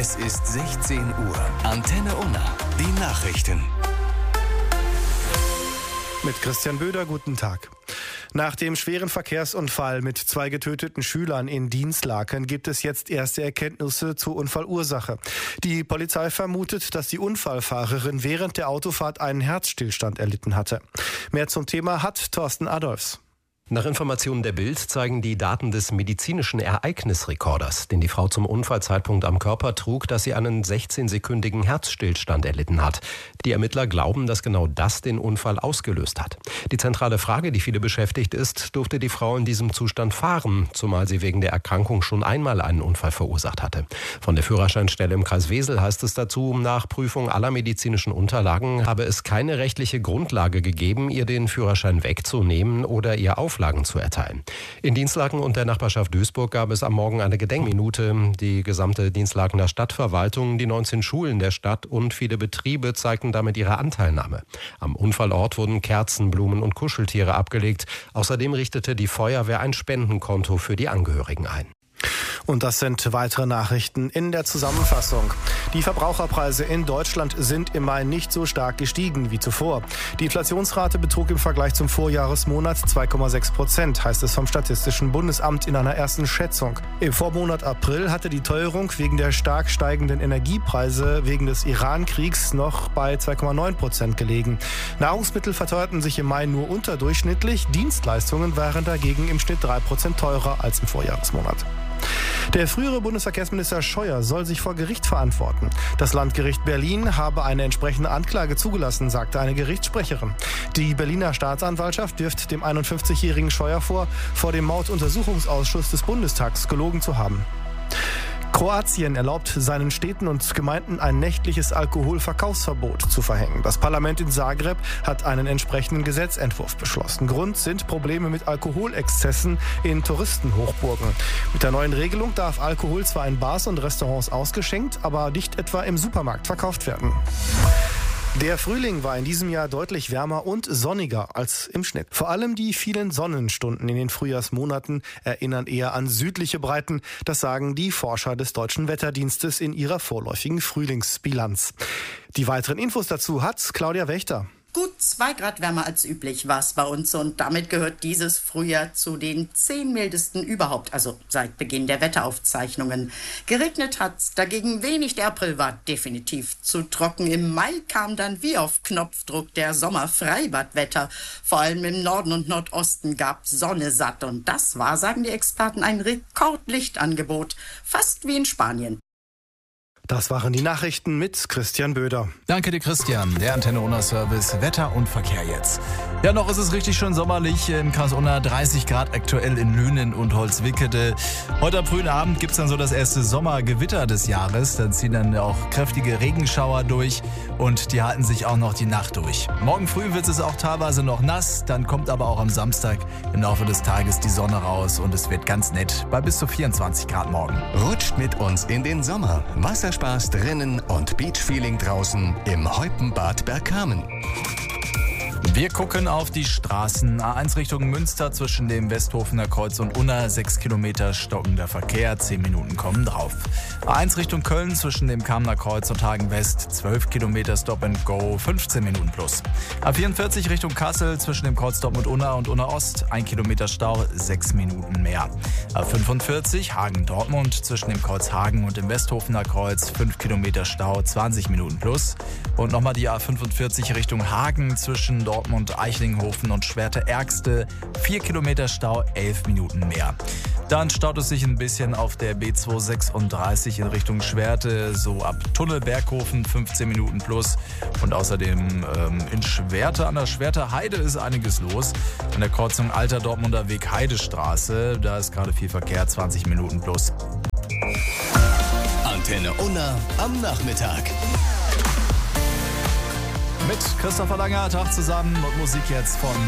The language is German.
Es ist 16 Uhr. Antenne Unna. Die Nachrichten. Mit Christian Böder, guten Tag. Nach dem schweren Verkehrsunfall mit 2 getöteten Schülern in Dinslaken gibt es jetzt erste Erkenntnisse zur Unfallursache. Die Polizei vermutet, dass die Unfallfahrerin während der Autofahrt einen Herzstillstand erlitten hatte. Mehr zum Thema hat Thorsten Adolfs. Nach Informationen der Bild zeigen die Daten des medizinischen Ereignisrekorders, den die Frau zum Unfallzeitpunkt am Körper trug, dass sie einen 16-sekündigen Herzstillstand erlitten hat. Die Ermittler glauben, dass genau das den Unfall ausgelöst hat. Die zentrale Frage, die viele beschäftigt, ist, durfte die Frau in diesem Zustand fahren, zumal sie wegen der Erkrankung schon einmal einen Unfall verursacht hatte. Von der Führerscheinstelle im Kreis Wesel heißt es dazu, nach Prüfung aller medizinischen Unterlagen habe es keine rechtliche Grundlage gegeben, ihr den Führerschein wegzunehmen oder ihr Auflagen zu erteilen. In Dinslaken und der Nachbarschaft Duisburg gab es am Morgen eine Gedenkminute. Die gesamte Dinslakener Stadtverwaltung, die 19 Schulen der Stadt und viele Betriebe zeigten damit ihre Anteilnahme. Am Unfallort wurden Kerzen, Blumen und Kuscheltiere abgelegt. Außerdem richtete die Feuerwehr ein Spendenkonto für die Angehörigen ein. Und das sind weitere Nachrichten in der Zusammenfassung. Die Verbraucherpreise in Deutschland sind im Mai nicht so stark gestiegen wie zuvor. Die Inflationsrate betrug im Vergleich zum Vorjahresmonat 2,6%, heißt es vom Statistischen Bundesamt in einer ersten Schätzung. Im Vormonat April hatte die Teuerung wegen der stark steigenden Energiepreise wegen des Iran-Kriegs noch bei 2,9% gelegen. Nahrungsmittel verteuerten sich im Mai nur unterdurchschnittlich, Dienstleistungen waren dagegen im Schnitt 3% teurer als im Vorjahresmonat. Der frühere Bundesverkehrsminister Scheuer soll sich vor Gericht verantworten. Das Landgericht Berlin habe eine entsprechende Anklage zugelassen, sagte eine Gerichtssprecherin. Die Berliner Staatsanwaltschaft wirft dem 51-jährigen Scheuer vor dem Morduntersuchungsausschuss des Bundestags gelogen zu haben. Kroatien erlaubt seinen Städten und Gemeinden ein nächtliches Alkoholverkaufsverbot zu verhängen. Das Parlament in Zagreb hat einen entsprechenden Gesetzentwurf beschlossen. Grund sind Probleme mit Alkoholexzessen in Touristenhochburgen. Mit der neuen Regelung darf Alkohol zwar in Bars und Restaurants ausgeschenkt, aber nicht etwa im Supermarkt verkauft werden. Der Frühling war in diesem Jahr deutlich wärmer und sonniger als im Schnitt. Vor allem die vielen Sonnenstunden in den Frühjahrsmonaten erinnern eher an südliche Breiten. Das sagen die Forscher des Deutschen Wetterdienstes in ihrer vorläufigen Frühlingsbilanz. Die weiteren Infos dazu hat Claudia Wächter. Gut 2 Grad wärmer als üblich war es bei uns und damit gehört dieses Frühjahr zu den 10 mildesten überhaupt, also seit Beginn der Wetteraufzeichnungen. Geregnet hat's dagegen wenig, der April war definitiv zu trocken. Im Mai kam dann wie auf Knopfdruck der Sommerfreibadwetter. Vor allem im Norden und Nordosten gab Sonne satt und das war, sagen die Experten, ein Rekordlichtangebot, fast wie in Spanien. Das waren die Nachrichten mit Christian Böder. Danke dir, Christian. Der Antenne Unna Service Wetter und Verkehr jetzt. Ja, noch ist es richtig schön sommerlich im Kreis Unna. 30 Grad aktuell in Lünen und Holzwickede. Heute am frühen Abend gibt's dann so das erste Sommergewitter des Jahres. Dann ziehen dann auch kräftige Regenschauer durch und die halten sich auch noch die Nacht durch. Morgen früh wird es auch teilweise noch nass. Dann kommt aber auch am Samstag im Laufe des Tages die Sonne raus und es wird ganz nett bei bis zu 24 Grad morgen. Rutscht mit uns in den Sommer. Wasserspaß drinnen und Beachfeeling draußen im Heupenbad Bergkamen. Wir gucken auf die Straßen. A1 Richtung Münster zwischen dem Westhofener Kreuz und Unna. 6 Kilometer stockender Verkehr, 10 Minuten kommen drauf. A1 Richtung Köln zwischen dem Kamener Kreuz und Hagen West. 12 Kilometer Stop and Go, 15 Minuten plus. A44 Richtung Kassel zwischen dem Kreuz Dortmund Unna und Unna Ost. 1 Kilometer Stau, 6 Minuten mehr. A45 Hagen Dortmund zwischen dem Kreuz Hagen und dem Westhofener Kreuz. 5 Kilometer Stau, 20 Minuten plus. Und nochmal die A45 Richtung Hagen zwischen Dortmund, Eichlinghofen und Schwerte-Ergste. 4 Kilometer Stau, 11 Minuten mehr. Dann staut es sich ein bisschen auf der B236 in Richtung Schwerte, so ab Tunnel-Berghofen 15 Minuten plus. Und außerdem in Schwerte, an der Schwerter Heide ist einiges los. An der Kreuzung Alter Dortmunder Weg Heidestraße, da ist gerade viel Verkehr, 20 Minuten plus. Antenne Unna am Nachmittag. Mit Christopher Langer, Tag zusammen und Musik jetzt von